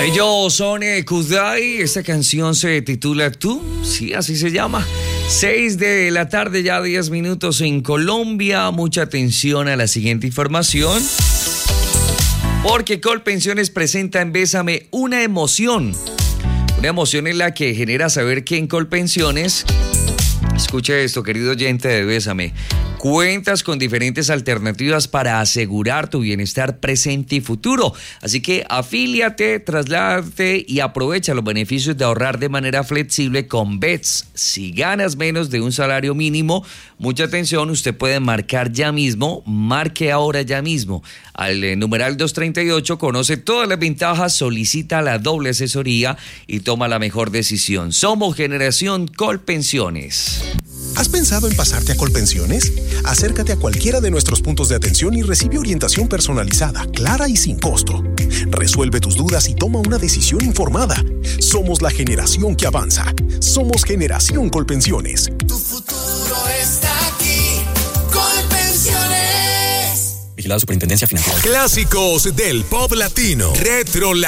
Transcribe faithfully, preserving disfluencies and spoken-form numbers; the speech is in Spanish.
Ellos son eh, Kudai, esta canción se titula Tú, sí, así se llama. seis de la tarde, ya diez minutos en Colombia. Mucha atención a la siguiente información, porque Colpensiones presenta en Bésame una emoción. Una emoción en la que genera saber que en Colpensiones, escuche esto, querido oyente de Bésame, cuentas con diferentes alternativas para asegurar tu bienestar presente y futuro. Así que afíliate, trasládate y aprovecha los beneficios de ahorrar de manera flexible con Bets. Si ganas menos de un salario mínimo, mucha atención, usted puede marcar ya mismo, marque ahora ya mismo. Al eh, numeral doscientos treinta y ocho, conoce todas las ventajas, solicita la doble asesoría y toma la mejor decisión. Somos Generación Colpensiones. ¿Has pensado en pasarte a Colpensiones? Acércate a cualquiera de nuestros puntos de atención y recibe orientación personalizada, clara y sin costo. Resuelve tus dudas y toma una decisión informada. Somos la generación que avanza. Somos Generación Colpensiones. Tu futuro está aquí. Colpensiones. Vigilado Superintendencia Financiera. Clásicos del pop latino. Retro